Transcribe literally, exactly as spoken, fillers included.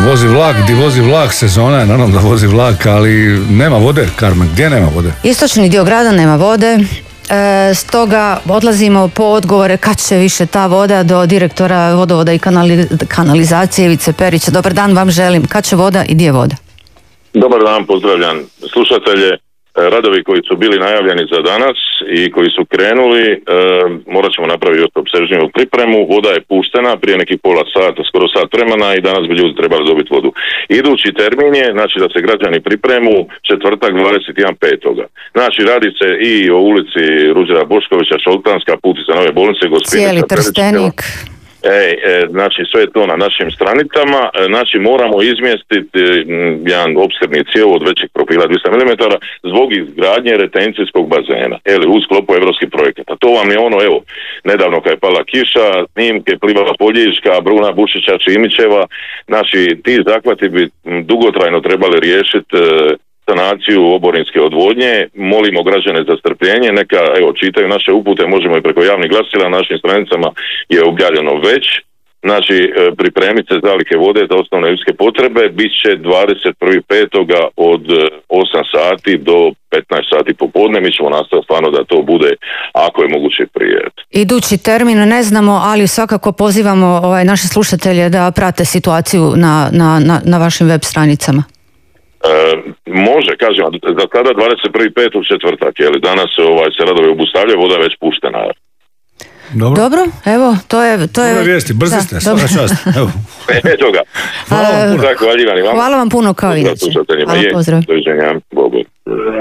vozi vlak, di vozi vlak, sezona je naravno da vozi vlak, ali nema vode, Karmen, gdje nema vode? Istočni dio grada nema vode, e, stoga odlazimo po odgovore kad će više ta voda do direktora vodovoda i kanali, kanalizacije Ivice Perića. Dobar dan vam želim, kad će voda i gdje je voda? Dobar dan, pozdravljam slušatelje. Radovi koji su bili najavljeni za danas i koji su krenuli, e, morat ćemo napraviti još opsežniju pripremu. Voda je puštena prije nekih pola sata, skoro sat vremena i danas bi ljudi trebali dobiti vodu. Idući termin je, znači da se građani pripremu četvrtak dvadeset jedan petoga Znači radi se i o ulici Ruđera Boškovića, Šoltanska, putica Nove bolnice, Gospinica, cijeli Trstenik. E, e, znači sve je to na našim stranicama, e, znači moramo izmjestiti m, jedan opskrbni cjevovod većeg profila dvjesto milimetara zbog izgradnje retencijskog bazena, eli u sklopu evropskih projekata. To vam je ono, evo, nedavno kad je pala kiša, snimke Plivala Poljiška, Bruna Bušića, Čimićeva, znači ti zahvati bi m, dugotrajno trebali riješiti e, sanaciju oborinske odvodnje. Molimo građane za strpljenje, neka evo čitaju naše upute, možemo i preko javnih glasila, na našim stranicama je objavljeno već. Znači pripremiti se zalihe vode za osnovne ljudske potrebe, bit će dvadeset prvog petoga od osam sati do petnaest sati popodne. Mi ćemo nastaviti stvarno da to bude ako je moguće prije. Idući termin ne znamo, ali svakako pozivamo ovaj, naše slušatelje da prate situaciju na, na, na, na vašim web stranicama. E, može, kažem, za sada dvadeset prvog petog četvrtak, jer danas ovaj, se radovi obustavljaju, voda je već puštena. Dobro. Dobro, evo, to je... To je... Dobre vijesti, brzi ste, svaka čast. Evo. Eto ga. Hvala vam puno. Hvala vam puno kao inače. Hvala, pozdrav.